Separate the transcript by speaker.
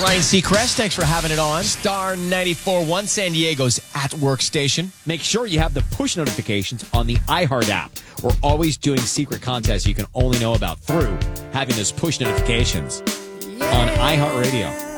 Speaker 1: Ryan Seacrest, thanks for having it on. Star 94.1, San Diego's at-work station.
Speaker 2: Make sure you have the push notifications on the iHeart app. We're always doing secret contests you can only know about through having those push notifications on iHeartRadio.